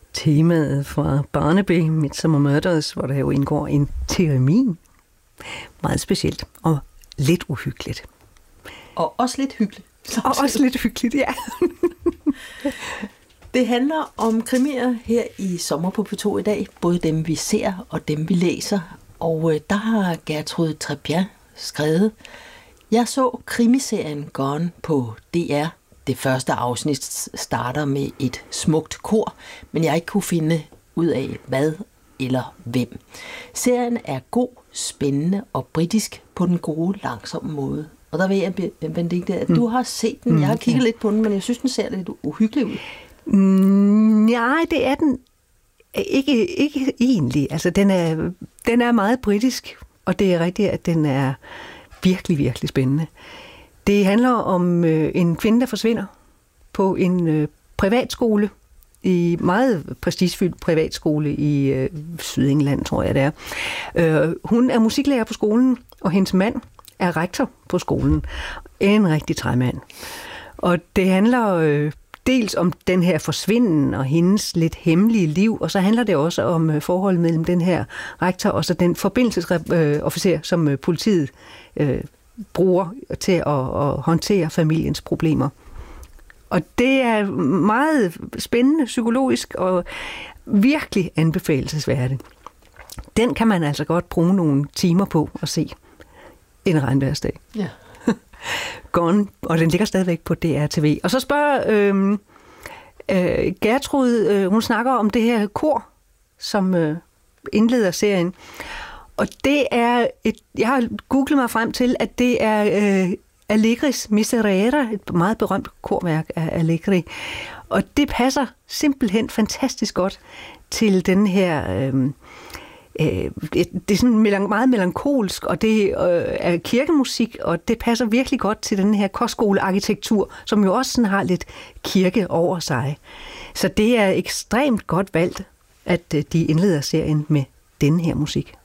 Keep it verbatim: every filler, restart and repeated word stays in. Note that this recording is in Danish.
temaet fra Barnaby, Midsomer Murders, hvor der jo indgår en termin. Meget specielt og lidt uhyggeligt. Og også lidt hyggeligt. Og også lidt hyggeligt, ja. Det handler om krimier her i Sommer på P to i dag. Både dem, vi ser og dem, vi læser. Og øh, der har Gertrud Trepia skrevet: Jeg så krimiserien Gone på D R. Det første afsnit starter med et smukt kor, men jeg ikke kunne finde ud af hvad eller hvem. Serien er god, spændende og britisk på den gode, langsomme måde. Og der ved jeg, Benedikte, at du har set den. Jeg har kigget lidt på den, men jeg synes, den ser lidt uhyggelig ud. Mm, nej, det er den ikke, ikke egentlig. Altså, den er, den er meget britisk, og det er rigtigt, at den er virkelig, virkelig spændende. Det handler om øh, en kvinde, der forsvinder på en øh, privatskole, i meget prestigefyldt privatskole i øh, Sydengland, tror jeg det er. Øh, hun er musiklærer på skolen, og hendes mand er rektor på skolen. En rigtig træmand. Og det handler øh, dels om den her forsvinden og hendes lidt hemmelige liv, og så handler det også om øh, forholdet mellem den her rektor og så den forbindelsesofficer, øh, som øh, politiet øh, bruger til at, at håndtere familiens problemer. Og det er meget spændende psykologisk og virkelig anbefalelsesværdigt. Den kan man altså godt bruge nogle timer på at se en regnværsdag. Ja. Gone, og den ligger stadigvæk på D R T V. Og så spørger øh, øh, Gertrud, øh, hun snakker om det her kor, som øh, indleder serien. Og det er et, jeg har googlet mig frem til, at det er øh, Allegris Miserere, et meget berømt korværk af Allegri. Og det passer simpelthen fantastisk godt til den her... Øh, øh, det er sådan meget melankolsk, og det øh, er kirkemusik, og det passer virkelig godt til den her kostskolearkitektur, som jo også sådan har lidt kirke over sig. Så det er ekstremt godt valgt, at de indleder serien med den her musik.